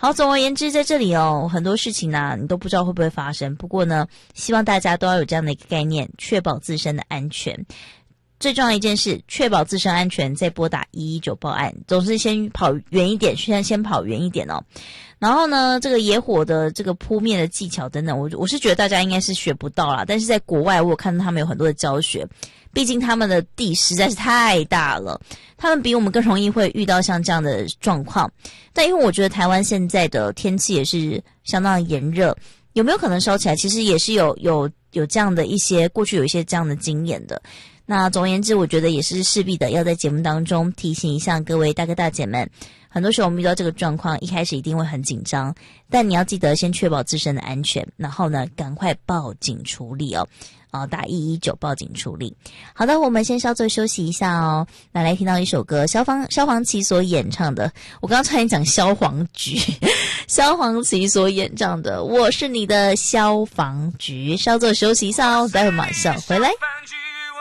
好，总而言之，在这里哦，很多事情呢，你都不知道会不会发生。不过呢，希望大家都要有这样的一个概念，确保自身的安全。最重要的一件事，确保自身安全，再拨打119报案。总是先跑远一点，先跑远一点哦。然后呢，这个野火的这个扑灭的技巧等等，我是觉得大家应该是学不到啦。但是在国外，我有看到他们有很多的教学，毕竟他们的地实在是太大了，他们比我们更容易会遇到像这样的状况。但因为我觉得台湾现在的天气也是相当的炎热，有没有可能烧起来？其实也是有这样的一些过去有一些这样的经验的。那总而言之，我觉得也是势必的要在节目当中提醒一下各位大哥大姐们，很多时候我们遇到这个状况，一开始一定会很紧张，但你要记得先确保自身的安全，然后呢，赶快报警处理哦。打119报警处理。好的，我们先稍作休息一下哦。来听到一首歌，萧煌奇所演唱的，我刚刚差点讲消防局，萧煌奇所演唱的《我是你的消防局》。稍作休息一下哦，待会马上回来。